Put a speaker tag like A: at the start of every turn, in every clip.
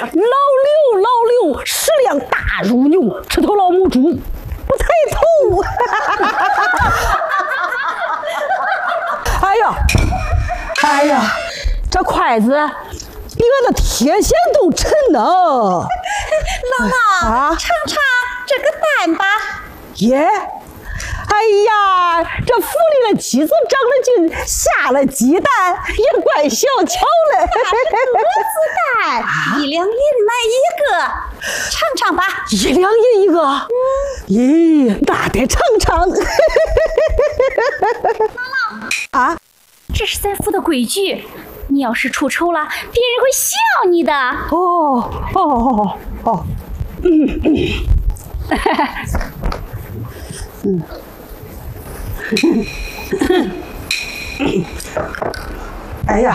A: 老刘食量大如牛，吃头老母猪不抬头。哎呀，这筷子比俺的铁锨都沉呢。
B: 姥姥，尝尝这个蛋吧。
A: 耶！哎呀，这府里的鸡子长了劲，下了鸡蛋也怪小巧嘞。
B: 鸽子蛋，1两银买一个，尝尝吧。
A: 1两银一个。咦，那得尝尝。
B: 姥姥
A: 啊，
B: 这是咱府的规矩，你要是出丑了，别人会笑你的。
A: 哎呀，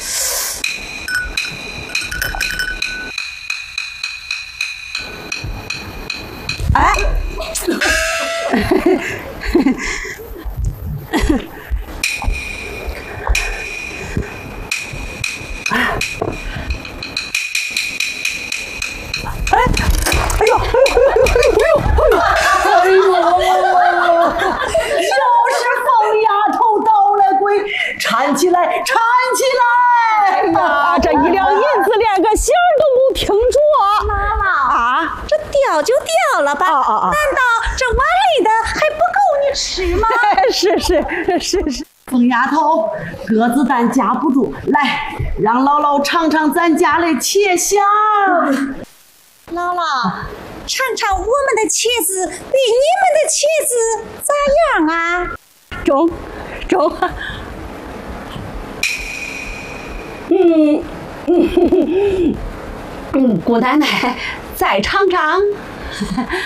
A: 哎，又是疯丫头捣了鬼，缠起来，缠起来！哎呀，这1两银子连个响都没听着。
B: 姥姥
A: 啊，
B: 这掉就掉了吧？难道这碗里的还不够你吃吗？
A: 是。疯丫头，鸽子蛋夹不住，来，让姥姥尝尝咱家的茄香。
B: 姥姥，尝尝我们的茄子比你们的茄子咋样啊？
A: 中。姑奶奶，再尝尝。